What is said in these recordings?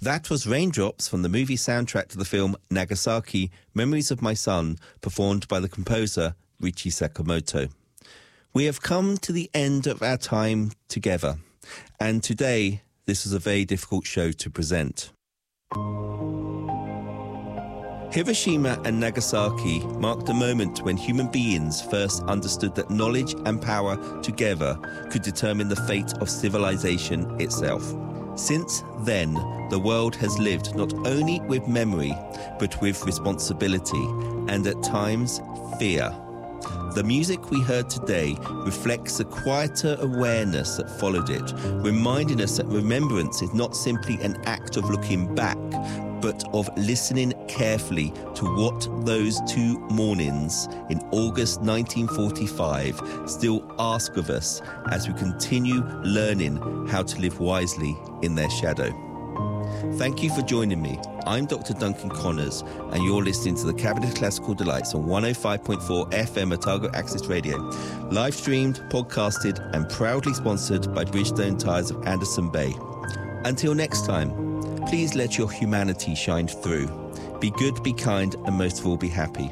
That was Raindrops from the movie soundtrack to the film Nagasaki, Memories of My Son, performed by the composer Ryuichi Sakamoto. We have come to the end of our time together, and today this is a very difficult show to present. Hiroshima and Nagasaki marked a moment when human beings first understood that knowledge and power together could determine the fate of civilization itself. Since then, the world has lived not only with memory, but with responsibility and at times fear. The music we heard today reflects a quieter awareness that followed it, reminding us that remembrance is not simply an act of looking back, but of listening carefully to what those 2 mornings in August 1945 still ask of us as we continue learning how to live wisely in their shadow. Thank you for joining me. I'm Dr. Duncan Connors, and you're listening to the Cabinet of Classical Delights on 105.4 FM Otago Access Radio. Live streamed, podcasted, and proudly sponsored by Bridgestone Tyres of Anderson Bay. Until next time, please let your humanity shine through. Be good, be kind, and most of all, be happy.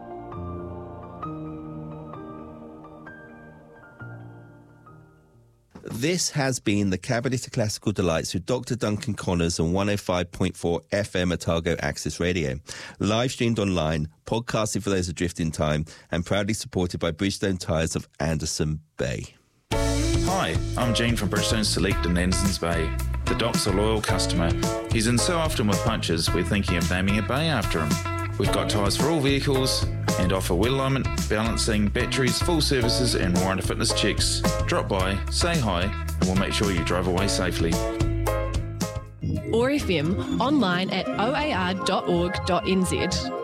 This has been the Cabinet of Classical Delights with Dr. Duncan Connors on 105.4 FM Otago Access Radio. Live streamed online, podcasted for those adrift in time, and proudly supported by Bridgestone Tyres of Anderson Bay. Hi, I'm Gene from Bridgestone Select in Andersons Bay. The Doc's a loyal customer. He's in so often with punches, we're thinking of naming a bay after him. We've got tyres for all vehicles and offer wheel alignment, balancing, batteries, full services and warranty fitness checks. Drop by, say hi, and we'll make sure you drive away safely. OAR FM, online at oar.org.nz.